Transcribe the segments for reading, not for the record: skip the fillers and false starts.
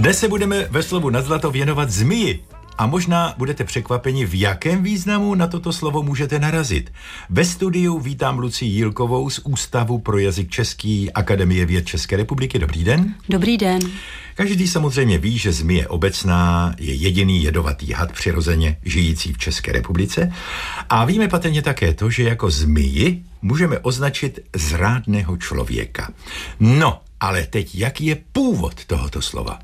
Dnes se budeme ve slovu nad zlato věnovat zmiji. A možná budete překvapeni, v jakém významu na toto slovo můžete narazit. Ve studiu vítám Lucii Jílkovou z Ústavu pro jazyk český Akademie věd České republiky. Dobrý den. Dobrý den. Každý samozřejmě ví, že zmije obecná je jediný jedovatý had přirozeně žijící v České republice. A víme patrně také to, že jako zmiji můžeme označit zrádného člověka. No, ale teď jaký je původ tohoto slova?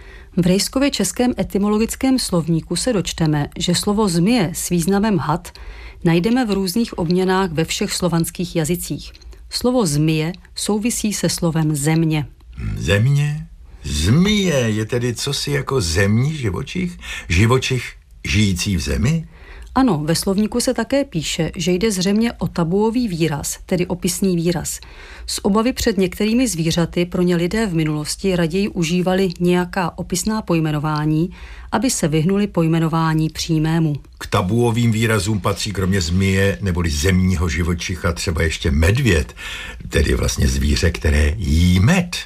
V Rejskově českém etymologickém slovníku se dočteme, že slovo zmije s významem had najdeme v různých obměnách ve všech slovanských jazycích. Slovo zmije souvisí se slovem země. Země? Zmije je tedy cosi jako zemní živočich? Živočich žijící v zemi? Ano, ve slovníku se také píše, že jde zřejmě o tabuový výraz, tedy opisný výraz. Z obavy před některými zvířaty pro ně lidé v minulosti raději užívali nějaká opisná pojmenování, aby se vyhnuli pojmenování přímému. K tabuovým výrazům patří kromě zmije neboli zemního živočicha třeba ještě medvěd, tedy vlastně zvíře, které jí med.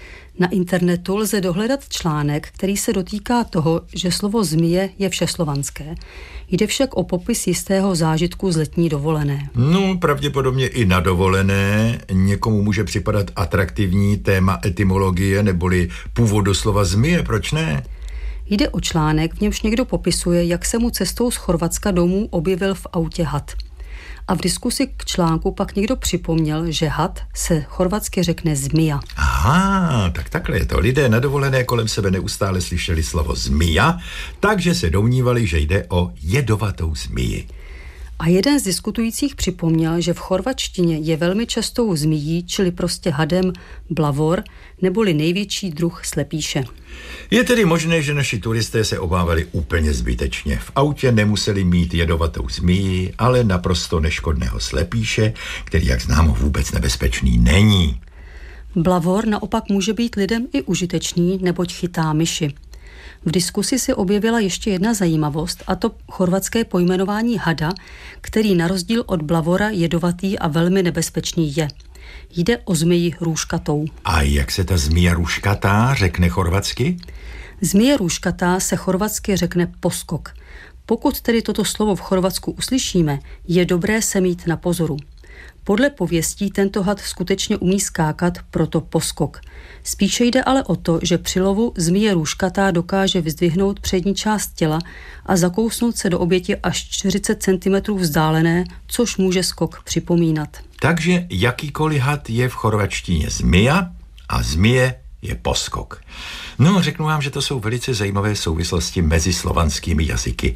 Na internetu lze dohledat článek, který se dotýká toho, že slovo zmije je všeslovanské. Jde však o popis jistého zážitku z letní dovolené. No, pravděpodobně i na dovolené někomu může připadat atraktivní téma etymologie neboli původu slova zmije, proč ne? Jde o článek, v němž někdo popisuje, jak se mu cestou z Chorvatska domů objevil v autě had. A v diskusi k článku pak někdo připomněl, že had se chorvatsky řekne zmija. Aha, tak takhle je to. Lidé na dovolené kolem sebe neustále slyšeli slovo zmija, takže se domnívali, že jde o jedovatou zmiji. A jeden z diskutujících připomněl, že v chorvatštině je velmi častou zmijí, čili prostě hadem blavor, neboli největší druh slepíše. Je tedy možné, že naši turisté se obávali úplně zbytečně. V autě nemuseli mít jedovatou zmiji, ale naprosto neškodného slepíše, který, jak známo, vůbec nebezpečný není. Blavor naopak může být lidem i užitečný, neboť chytá myši. V diskusi se objevila ještě jedna zajímavost, a to chorvatské pojmenování hada, který na rozdíl od blavora jedovatý a velmi nebezpečný je. Jde o zmiji růžkatou. A jak se ta zmija růžkatá řekne chorvatsky? Zmije růžkatá se chorvatsky řekne poskok. Pokud tedy toto slovo v Chorvatsku uslyšíme, je dobré se mít na pozoru. Podle pověstí tento had skutečně umí skákat, proto poskok. Spíše jde ale o to, že při lovu zmije růžkatá dokáže vyzdvihnout přední část těla a zakousnout se do oběti až 40 cm vzdálené, což může skok připomínat. Takže jakýkoliv had je v chorvatštině zmija a zmije je poskok. No, řeknu vám, že to jsou velice zajímavé souvislosti mezi slovanskými jazyky.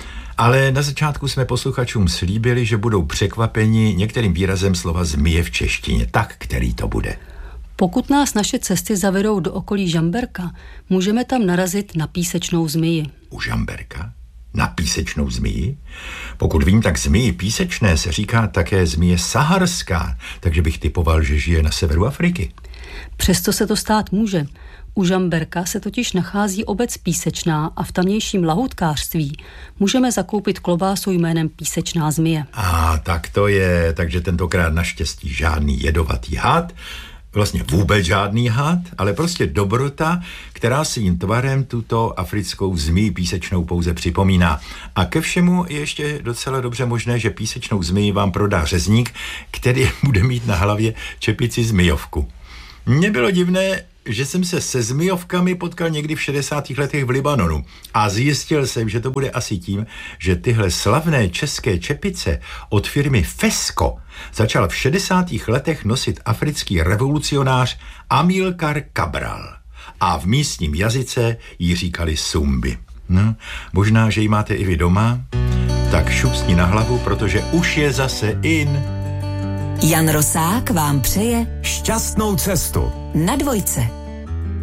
Ale na začátku jsme posluchačům slíbili, že budou překvapeni některým výrazem slova zmije v češtině. Tak, který to bude? Pokud nás naše cesty zavedou do okolí Žamberka, můžeme tam narazit na písečnou zmiji. U Žamberka? Na písečnou zmiji? Pokud vím, tak zmiji písečné se říká také zmije saharská, takže bych typoval, že žije na severu Afriky. Přesto se to stát může. U Žamberka se totiž nachází obec Písečná a v tamnějším lahůdkářství můžeme zakoupit klobásu jménem Písečná zmije. A tak to je, takže tentokrát naštěstí žádný jedovatý had, vlastně vůbec žádný had, ale prostě dobrota, která svým tvarem tuto africkou zmiji písečnou pouze připomíná. A ke všemu je ještě docela dobře možné, že písečnou zmiji vám prodá řezník, který bude mít na hlavě čepici zmijovku. Mně bylo divné, že jsem se se zmijovkami potkal někdy v 60. letech v Libanonu a zjistil jsem, že to bude asi tím, že tyhle slavné české čepice od firmy Fesco začal v 60. letech nosit africký revolucionář Amílcar Cabral a v místním jazyce jí říkali sumbi. No, možná, že ji máte i vy doma, tak šup na hlavu, protože už je zase in. Jan Rosák vám přeje šťastnou cestu na Dvojce.